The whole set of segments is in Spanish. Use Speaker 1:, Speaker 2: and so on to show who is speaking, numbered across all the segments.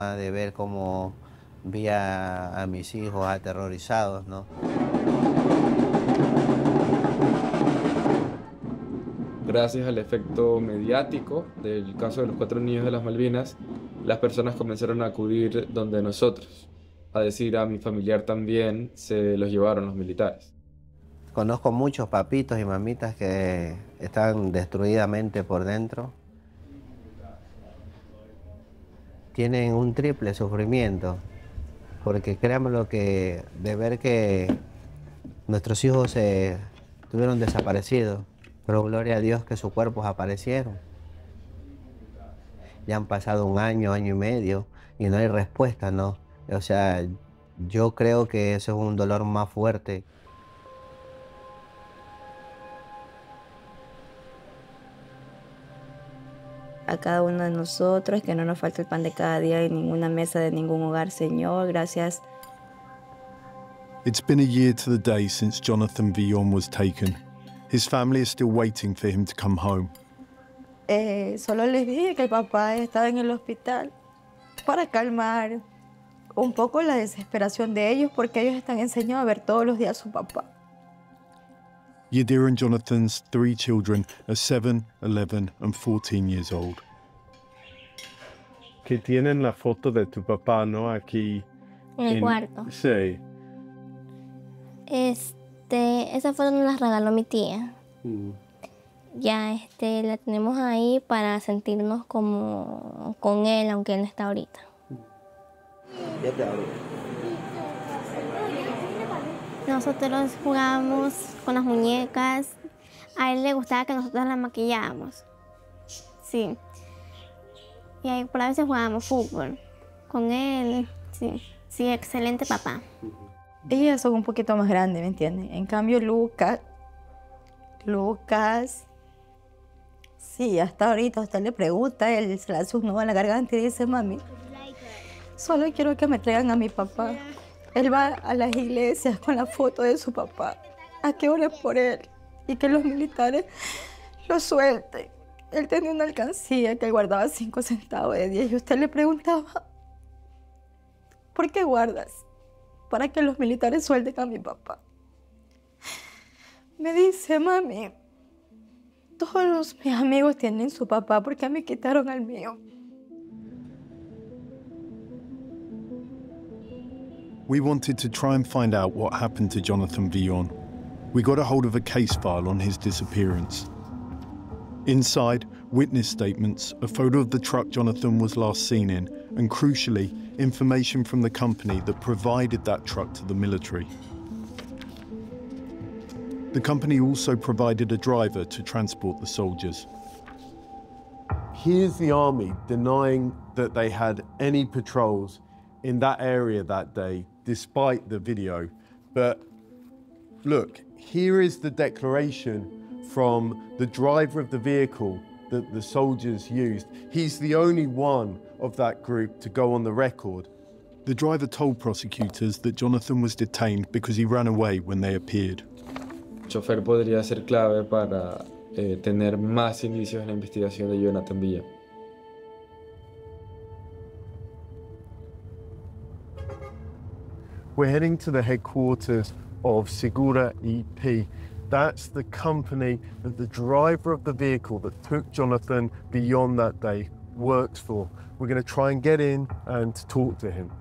Speaker 1: de ver cómo vi a mis hijos aterrorizados, ¿no?
Speaker 2: Gracias al efecto mediático del caso de los 4 niños de las Malvinas, las personas comenzaron a acudir donde nosotros, a decir a mi familiar también se los llevaron los militares.
Speaker 1: Conozco muchos papitos y mamitas que están destruidamente por dentro. Tienen un triple sufrimiento, porque créanme lo que de ver que nuestros hijos se estuvieron desaparecidos, pero gloria a Dios que sus cuerpos aparecieron. Ya han pasado un año, año y medio, y no hay respuesta, ¿no? O sea, yo creo que eso es un dolor más fuerte.
Speaker 3: A cada uno de nosotros, que no nos falte el pan de cada día en ninguna mesa de ningún hogar, Señor. Gracias.
Speaker 4: It's been a year to the day since Jonathan Villon was taken. His family is still waiting for him to come home.
Speaker 3: Solo les dije que el papá estaba en el hospital para calmar un poco la desesperación de ellos, porque ellos están enseñados a ver todos los días a su papá.
Speaker 4: Yadira and Jonathan's 3 children are 7, 11 and 14 years old.
Speaker 5: Que tienen la foto de tu papá, ¿no? Aquí.
Speaker 6: En el cuarto.
Speaker 5: Sí.
Speaker 6: Esa foto nos la regaló mi tía. Ya la tenemos ahí para sentirnos como con él, aunque él no está ahorita. Nosotros jugábamos con las muñecas. A él le gustaba que nosotros las maquillábamos. Sí. Y ahí por a veces jugábamos fútbol con él. Sí. Sí, excelente papá.
Speaker 3: Ellas son un poquito más grandes, ¿me entienden? En cambio, Lucas, sí, hasta ahorita usted le pregunta, él se le hace un nudo en la garganta y dice, mami, solo quiero que me traigan a mi papá. Él va a las iglesias con la foto de su papá, a que oren por él y que los militares lo suelten. Él tenía una alcancía que él guardaba 5 centavos de 10 y usted le preguntaba, ¿por qué guardas? Para que los militares suelten a mi papá. Me dice, mami, todos mis amigos tienen su papá, ¿por qué me quitaron al mío?
Speaker 4: We wanted to try and find out what happened to Jonathan Villon. We got a hold of a case file on his disappearance. Inside, witness statements, a photo of the truck Jonathan was last seen in, and crucially, information from the company that provided that truck to the military. The company also provided a driver to transport the soldiers.
Speaker 5: Here's the army denying that they had any patrols in that area that day, despite the video. But look, here is the declaration from the driver of the vehicle that the soldiers used. He's the only one of that group to go on the record.
Speaker 4: The driver told prosecutors that Jonathan was detained because he ran away when they appeared.
Speaker 2: El chofer podría ser clave para tener más indicios en la investigación de Jonathan Villon.
Speaker 5: We're heading to the headquarters of Segura EP. That's the company that the driver of the vehicle that took Jonathan Villon that day works for. We're going to try and get in and talk to him.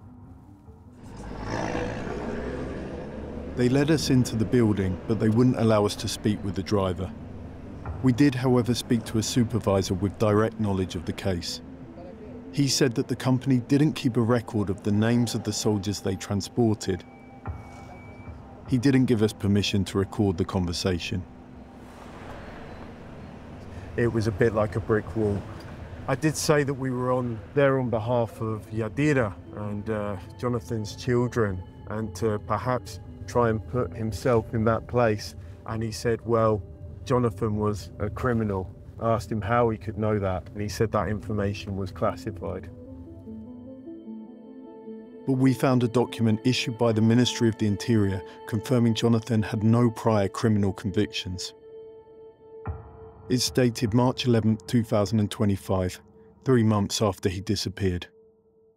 Speaker 4: They led us into the building, but they wouldn't allow us to speak with the driver. We did, however, speak to a supervisor with direct knowledge of the case. He said that the company didn't keep a record of the names of the soldiers they transported. He didn't give us permission to record the conversation.
Speaker 5: It was a bit like a brick wall. I did say that we were there on behalf of Yadira and Jonathan's children, and to perhaps try and put himself in that place. And he said, well, Jonathan was a criminal. I asked him how he could know that, and he said that information was classified.
Speaker 4: But we found a document issued by the Ministry of the Interior confirming Jonathan had no prior criminal convictions. It's dated March 11, 2025, 3 months after he disappeared.